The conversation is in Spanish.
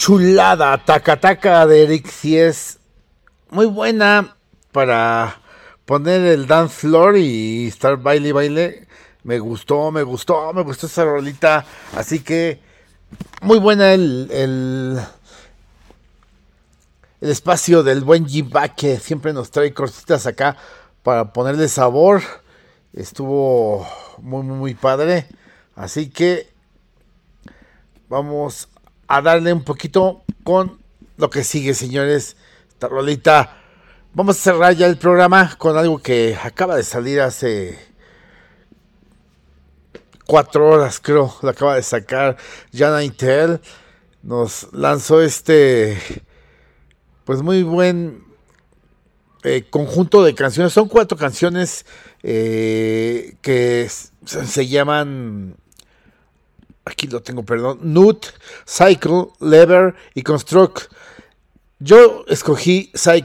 chulada, taca taca de Eric sí es muy buena para poner el dance floor y estar baile y baile. Me gustó esa rolita. Así que muy buena el espacio del buen G-Back que siempre nos trae cositas acá para ponerle sabor. Estuvo muy padre. Así que vamos a darle un poquito con lo que sigue, señores. Esta rolita. Vamos a cerrar ya el programa con algo que acaba de salir hace 4 horas, creo. Lo acaba de sacar Jana Intel. Nos lanzó pues muy buen conjunto de canciones. Son 4 canciones que se llaman, aquí lo tengo, perdón, Nut, Cycle, Lever y Construct. Yo escogí Cycle